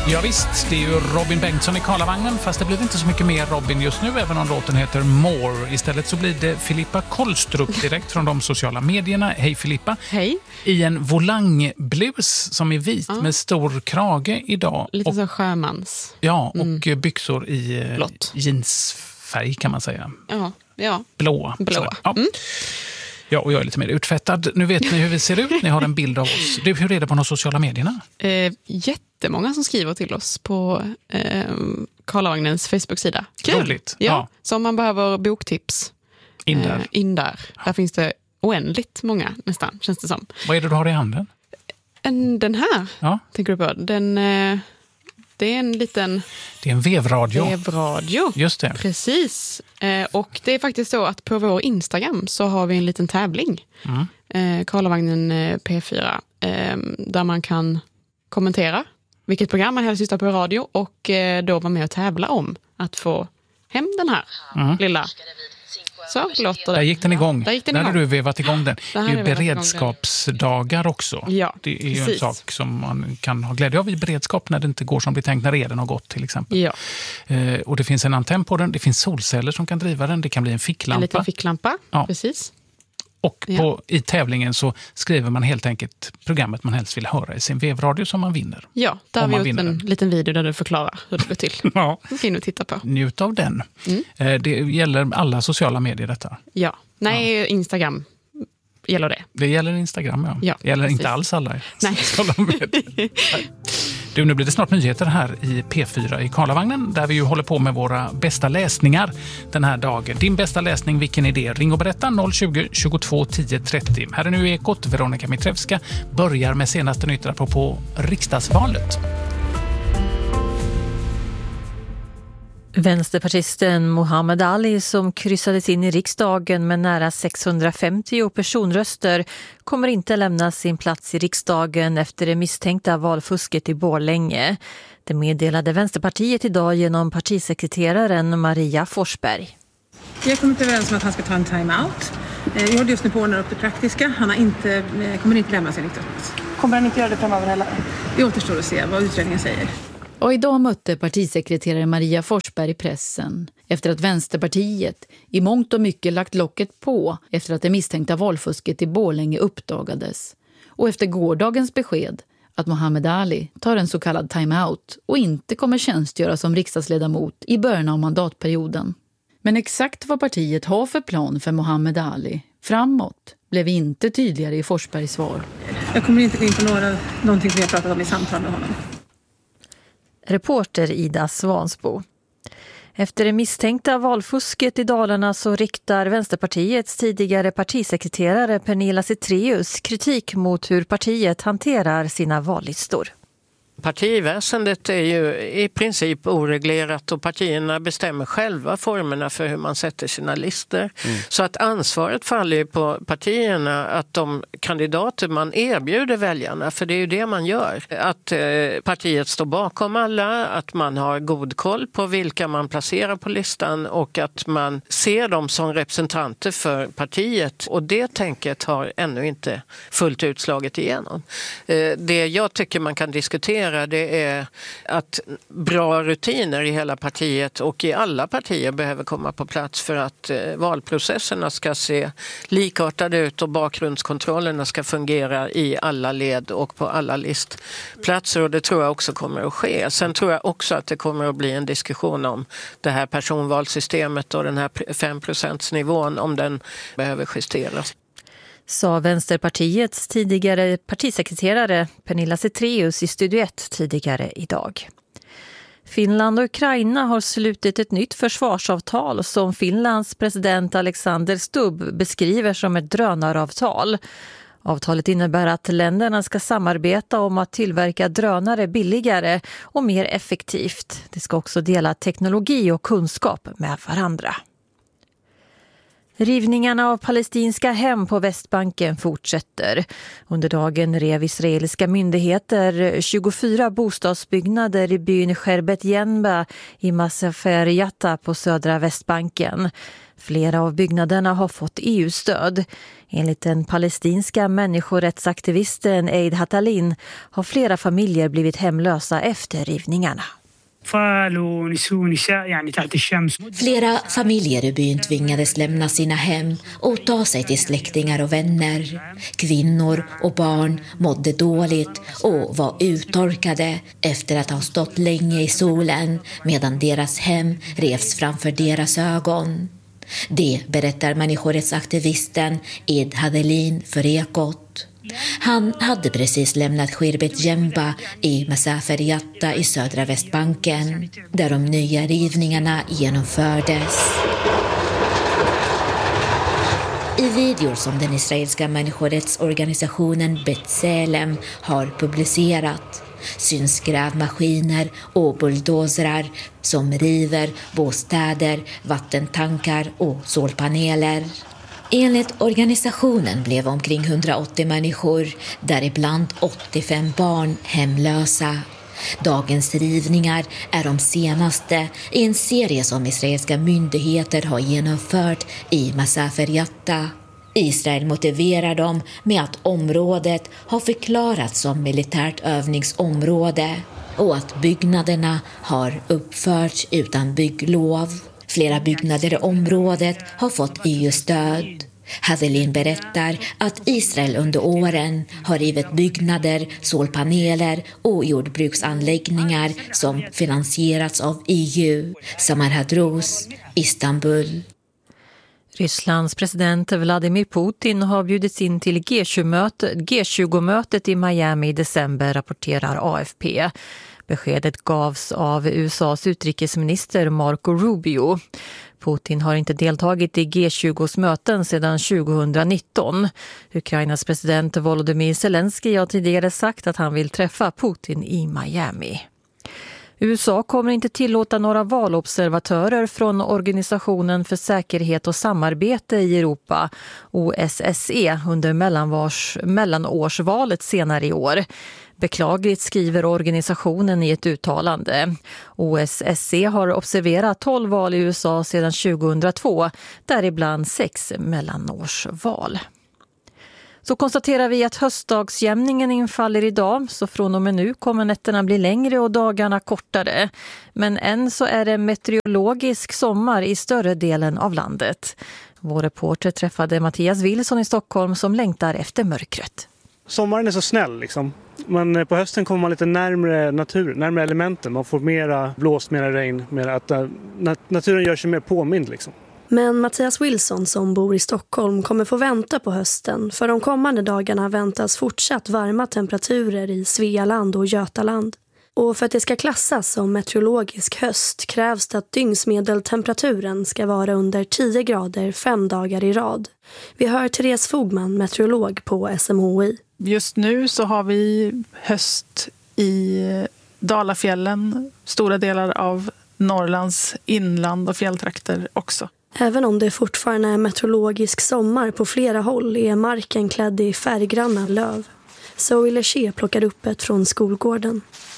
Ja visst, det är ju Robin Bengtsson i Karlavagnen, fast det blir inte så mycket mer Robin just nu, även om låten heter More. Istället så blir det Filippa Kolstrup direkt från de sociala medierna. Hej Filippa. Hej. I en volangblus som är vit med stor krage idag. Lite så sjömans. Ja, och byxor i blått. jeansfärg kan man säga. Ja. Blå. Ja. Ja, och jag är lite mer utfettad. Nu vet ni hur vi ser ut. Ni har en bild av oss. Du, hur är det på de sociala medierna? Jättemånga som skriver till oss på Karlavagnens Facebook-sida. Kul! Roligt. Ja. Så om man behöver boktips. In där. Där finns det oändligt många nästan, känns det som. Vad är det du har i handen? Den här, tänker du på? Det är en liten... Det är en vevradio. Vevradio. Just det. Precis. Och det är faktiskt så att på vår Instagram så har vi en liten tävling. Karlavagnen P4. Där man kan kommentera vilket program man helst lyssnar på i radio. Och då vara med och tävla om att få hem den här lilla... Så låter det. Där gick den igång. Där har du vevat igång den. Det är ju beredskapsdagar också. Ja, det är ju en sak som man kan ha glädje av i beredskap när det inte går som det tänkt, när eden har gått till exempel. Ja. Och det finns en antenn på den. Det finns solceller som kan driva den. Det kan bli en ficklampa. En liten ficklampa, precis. Och i tävlingen så skriver man helt enkelt programmet man helst vill höra i sin vevradio som man vinner. Ja, där har vi gjort en liten video där du förklarar hur det går till. Ja. Fin att titta på. Njut av den. Det gäller alla sociala medier detta. Ja, Instagram gäller det. Det gäller Instagram, ja. Det gäller inte alls alla sociala medier. Du, nu blir det snart nyheter här i P4 i Karlavagnen, där vi ju håller på med våra bästa läsningar den här dagen. Din bästa läsning, vilken är det? Ring och berätta 020 22 10 30. Här är nu Ekot. Veronica Mitrevska börjar med senaste nytt på riksdagsvalet. Vänsterpartisten Muhammad Ali, som kryssades in i riksdagen med nära 650 personröster, kommer inte lämna sin plats i riksdagen efter det misstänkta valfusket i Borlänge. Det meddelade Vänsterpartiet idag genom partisekreteraren Maria Forsberg. Vi har kommit överens om att han ska ta en time-out. Vi håller just nu på att ordna upp det praktiska. Han kommer inte lämna sin riksdagsplats. Kommer han inte göra det framöver heller? Det återstår att se vad utredningen säger. Och idag mötte partisekreterare Maria Forsberg pressen efter att Vänsterpartiet i mångt och mycket lagt locket på efter att det misstänkta valfusket i Borlänge uppdagades. Och efter gårdagens besked att Muhammad Ali tar en så kallad time-out och inte kommer tjänstgöra som riksdagsledamot i början av mandatperioden. Men exakt vad partiet har för plan för Muhammad Ali framåt blev inte tydligare i Forsbergs svar. Jag kommer inte gå in på någonting som vi har pratat om i samtal med honom. Reporter Ida Svansbo. Efter det misstänkta valfusket i Dalarna så riktar Vänsterpartiets tidigare partisekreterare Pernilla Zethraeus kritik mot hur partiet hanterar sina vallistor. Partiväsendet är ju i princip oreglerat och partierna bestämmer själva formerna för hur man sätter sina listor. Så att ansvaret faller ju på partierna att de kandidater man erbjuder väljarna, för det är ju det man gör, att partiet står bakom alla, att man har god koll på vilka man placerar på listan och att man ser dem som representanter för partiet. Och det tänket har ännu inte fullt utslaget igenom. Det jag tycker man kan diskutera, det är att bra rutiner i hela partiet och i alla partier behöver komma på plats för att valprocesserna ska se likartade ut och bakgrundskontrollerna ska fungera i alla led och på alla listplatser, och det tror jag också kommer att ske. Sen tror jag också att det kommer att bli en diskussion om det här personvalssystemet och den här 5%-nivån, om den behöver justeras. Sa Vänsterpartiets tidigare partisekreterare Pernilla Zethraeus i Studio 1 tidigare idag. Finland och Ukraina har slutit ett nytt försvarsavtal som Finlands president Alexander Stubb beskriver som ett drönaravtal. Avtalet innebär att länderna ska samarbeta om att tillverka drönare billigare och mer effektivt. Det ska också dela teknologi och kunskap med varandra. Rivningarna av palestinska hem på Västbanken fortsätter. Under dagen rev israeliska myndigheter 24 bostadsbyggnader i byn Sherbet Yenba i Masafer Yatta på södra Västbanken. Flera av byggnaderna har fått EU-stöd. Enligt den palestinska människorättsaktivisten Eid Hatalin har flera familjer blivit hemlösa efter rivningarna. Flera familjer i byn tvingades lämna sina hem och ta sig till släktingar och vänner. Kvinnor och barn mådde dåligt och var uttorkade efter att ha stått länge i solen medan deras hem revs framför deras ögon. Det berättar människorättsaktivisten Eid Hatalin för Ekot. Han hade precis lämnat Sherbet Yenba i Masafer Yatta i södra Västbanken, där de nya rivningarna genomfördes. I videor som den israeliska människorättsorganisationen B'Tselem har publicerat syns grävmaskiner och bulldozrar som river bostäder, vattentankar och solpaneler. Enligt organisationen blev omkring 180 människor, däribland 85 barn, hemlösa. Dagens rivningar är de senaste i en serie som israeliska myndigheter har genomfört i Masafer Yatta. Israel motiverar dem med att området har förklarats som militärt övningsområde och att byggnaderna har uppförts utan bygglov. Flera byggnader i området har fått EU-stöd. Hatalin berättar att Israel under åren har rivit byggnader, solpaneler och jordbruksanläggningar som finansierats av EU. Samar Hadrous, Istanbul. Rysslands president Vladimir Putin har bjudits in till G20-mötet i Miami i december, rapporterar AFP. Beskedet gavs av USAs utrikesminister Marco Rubio. Putin har inte deltagit i G20s möten sedan 2019. Ukrainas president Volodymyr Zelensky har tidigare sagt att han vill träffa Putin i Miami. USA kommer inte tillåta några valobservatörer från Organisationen för säkerhet och samarbete i Europa, OSSE, under mellanårsvalet senare i år. Beklagligt, skriver organisationen i ett uttalande. OSSE har observerat 12 val i USA sedan 2002, däribland 6 mellanårsval. Så konstaterar vi att höstdagsjämningen infaller idag, så från och med nu kommer nätterna bli längre och dagarna kortare. Men än så är det meteorologisk sommar i större delen av landet. Vår reporter träffade Mattias Wilson i Stockholm som längtar efter mörkret. Sommaren är så snäll liksom. Men på hösten kommer man lite närmare naturen, närmare elementen. Man får mera blåst, mera regn, mera att naturen gör sig mer påmind liksom. Men Mattias Wilson som bor i Stockholm kommer få vänta på hösten. För de kommande dagarna väntas fortsatt varma temperaturer i Svealand och Götaland. Och för att det ska klassas som meteorologisk höst krävs det att dygnsmedeltemperaturen ska vara under 10 grader 5 dagar i rad. Vi hör Therese Fogman, meteorolog på SMHI. Just nu så har vi höst i Dalafjällen, stora delar av Norrlands inland och fjälltrakter också. Även om det fortfarande är meteorologisk sommar på flera håll är marken klädd i färggranna löv. Zoe Leché plockar upp ett från skolgården.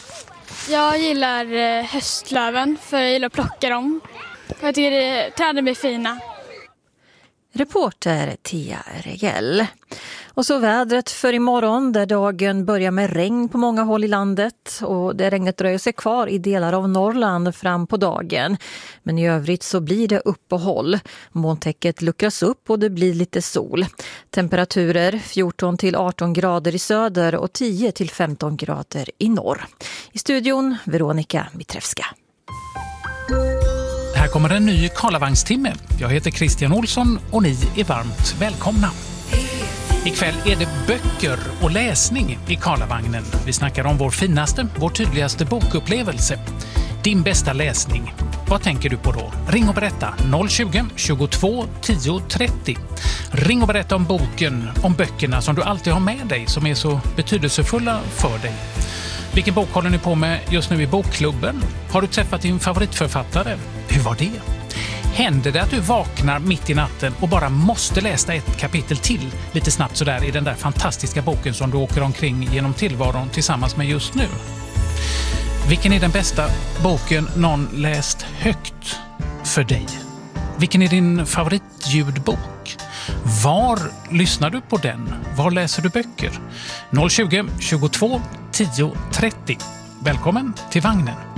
Jag gillar höstlöven för jag gillar att plocka dem. Jag tycker träden blir fina. Reporter Tia Regell. Och så vädret för imorgon där dagen börjar med regn på många håll i landet och det regnet dröjer sig kvar i delar av Norrland fram på dagen. Men i övrigt så blir det uppehåll. Molntäcket luckras upp och det blir lite sol. Temperaturer 14 till 18 grader i söder och 10 till 15 grader i norr. I studion Veronica Mitrevska. Här kommer en ny Karlavagstimme. Jag heter Christian Olsson och ni är varmt välkomna. Ikväll är det böcker och läsning i Karlavagnen. Vi snackar om vår finaste, vår tydligaste bokupplevelse. Din bästa läsning. Vad tänker du på då? Ring och berätta 020 22 10 30. Ring och berätta om boken, om böckerna som du alltid har med dig som är så betydelsefulla för dig. Vilken bok håller ni på med just nu i bokklubben? Har du träffat din favoritförfattare? Hur var det? Händer det att du vaknar mitt i natten och bara måste läsa ett kapitel till lite snabbt sådär i den där fantastiska boken som du åker omkring genom tillvaron tillsammans med just nu? Vilken är den bästa boken någon läst högt för dig? Vilken är din favoritljudbok? Var lyssnar du på den? Var läser du böcker? 020 22 10 30. Välkommen till vagnen.